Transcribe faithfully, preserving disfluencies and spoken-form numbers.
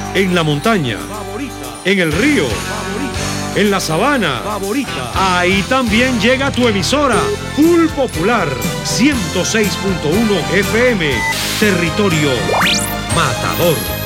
En la montaña. En el río. En la sabana. Ahí también llega tu emisora. Full Popular ciento seis punto uno F M. Territorio Matador.